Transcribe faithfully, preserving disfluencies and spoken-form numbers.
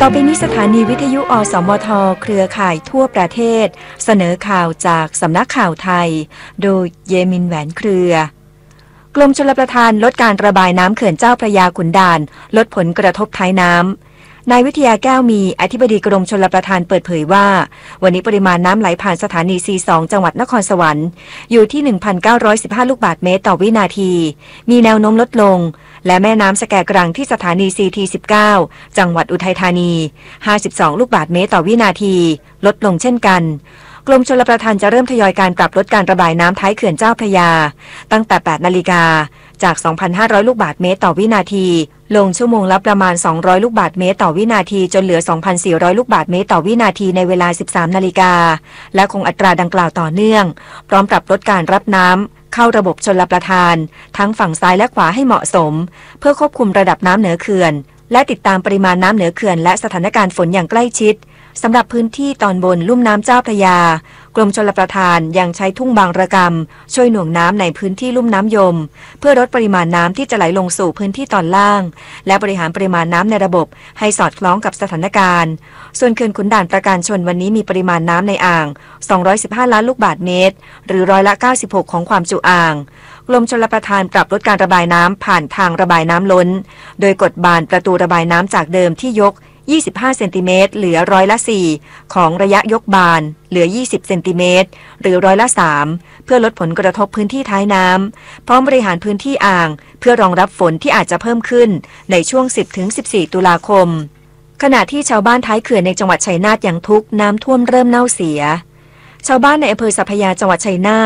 อไปนี้สถานีวิทยุอสมทเครือข่ายทั่วประเทศเสนอข่าวจากสำนักข่าวไทยโดยเยมินแหวนเครือกรมชลประทานลดการระบายน้ำเขื่อนเจ้าพระยาขุนด่านลดผลกระทบท้ายน้ำนายวิทยาแก้วมีอธิบดีกรมชลประทานเปิดเผยว่าวันนี้ปริมาณน้ำไหลผ่านสถานี ซี สอง จังหวัดนครสวรรค์อยู่ที่ หนึ่งพันเก้าร้อยสิบห้า ลูกบาศก์เมตรต่อวินาทีมีแนวโน้มลดลงและแม่น้ำสแกกรังที่สถานี ซี ที สิบเก้า จังหวัดอุทัยธานี ห้าสิบสอง ลูกบาศก์เมตรต่อวินาทีลดลงเช่นกันกรมชลประทานจะเริ่มทยอยการปรับลดการระบายน้ำท้ายเขื่อนเจ้าพระยาตั้งแต่ แปด นาฬิกาจาก สองพันห้าร้อย ลูกบาศก์เมตรต่อวินาทีลงชั่วโมงละประมาณ สองร้อย ลูกบาศก์เมตรต่อวินาทีจนเหลือ สองพันสี่ร้อย ลูกบาศก์เมตรต่อวินาทีในเวลา สิบสาม นาฬิกาและคงอัตราดังกล่าวต่อเนื่องพร้อมปรับลดการรับน้ำเข้าระบบชลประทานทั้งฝั่งซ้ายและขวาให้เหมาะสมเพื่อควบคุมระดับน้ำเหนือเขื่อนและติดตามปริมาณน้ำเหนือเขื่อนและสถานการณ์ฝนอย่างใกล้ชิดสำหรับพื้นที่ตอนบนลุ่มน้ำเจ้าพระยากรมชลประทานยังใช้ทุ่งบางระกำช่วยหน่วงน้ำในพื้นที่ลุ่มน้ำยมเพื่อลดปริมาณน้ำที่จะไหลลงสู่พื้นที่ตอนล่างและบริหารปริมาณน้ำในระบบให้สอดคล้องกับสถานการณ์ส่วนเขื่อนขุนด่านประการชนวันนี้มีปริมาณน้ำในอ่างสองร้อยสิบห้าล้านลูกบาศก์เมตรหรือร้อยละเก้าสิบหกของความจุอ่างกรมชลประทานปรับลดการระบายน้ำผ่านทางระบายน้ำล้นโดยกดบานประตูระบายน้ำจากเดิมที่ยกยี่สิบห้าเซนติเมตรเหลือร้อยละสี่ของระยะยกบานเหลือยี่สิบเซนติเมตรหรือร้อยละสามเพื่อลดผลกระทบพื้นที่ท้ายน้ำพร้อมบริหารพื้นที่อ่างเพื่อรองรับฝนที่อาจจะเพิ่มขึ้นในช่วง สิบถึงสิบสี่ ตุลาคมขณะที่ชาวบ้านท้ายเขื่อนในจังหวัดชัยนาทยังทุกข์น้ำท่วมเริ่มเน่าเสียชาวบ้านในอำเภอสัพพยาจังหวัดชัยนาท